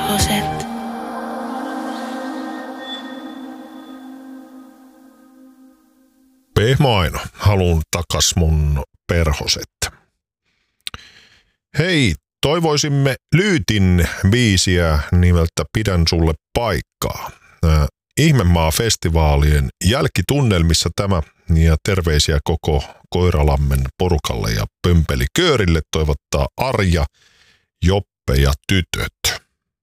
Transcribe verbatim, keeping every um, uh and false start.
Perhoset. Pehmo Aino, haluun takas mun perhoset. Hei, toivoisimme Lyytin biisiä nimeltä Pidän sulle paikkaa. Äh, Ihmemaa-festivaalien jälkitunnelmissa tämä ja terveisiä koko Koiralammen porukalle ja Pömpeliköörille toivottaa Arja, Joppe ja tytöt.